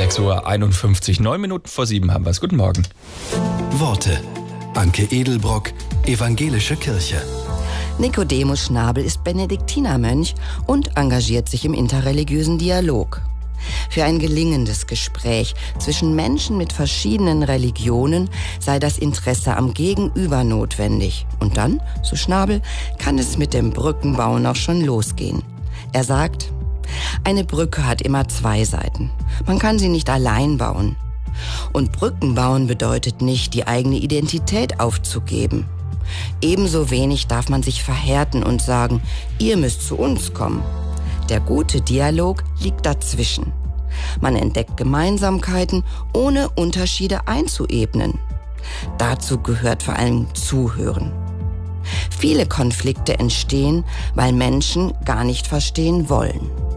6:51 Uhr, 9 Minuten vor 7 haben wir es. Guten Morgen. Worte. Anke Edelbrock, Evangelische Kirche. Nikodemus Schnabel ist Benediktinermönch und engagiert sich im interreligiösen Dialog. Für ein gelingendes Gespräch zwischen Menschen mit verschiedenen Religionen sei das Interesse am Gegenüber notwendig. Und dann, so Schnabel, kann es mit dem Brückenbauen auch schon losgehen. Er sagt, eine Brücke hat immer zwei Seiten. Man kann sie nicht allein bauen. Und Brücken bauen bedeutet nicht, die eigene Identität aufzugeben. Ebenso wenig darf man sich verhärten und sagen, ihr müsst zu uns kommen. Der gute Dialog liegt dazwischen. Man entdeckt Gemeinsamkeiten, ohne Unterschiede einzuebnen. Dazu gehört vor allem Zuhören. Viele Konflikte entstehen, weil Menschen gar nicht verstehen wollen.